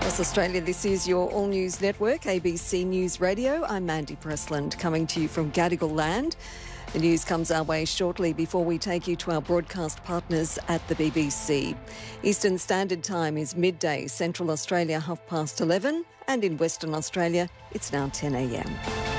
Across Australia, this is your All News Network, ABC News Radio. I'm Mandy Pressland, coming to you from Gadigal Land. The news comes our way shortly before we take you to our broadcast partners at the BBC. Eastern Standard Time is midday, Central Australia 11:30, and in Western Australia, it's now 10 a.m.